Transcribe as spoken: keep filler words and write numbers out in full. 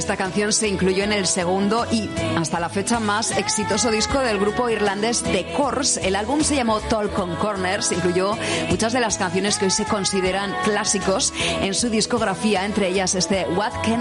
Esta canción se incluyó en el segundo y hasta la fecha más exitoso disco del grupo irlandés The Corrs. El álbum se llamó Talk on Corners, incluyó muchas de las canciones que hoy se consideran clásicos en su discografía, entre ellas este What Can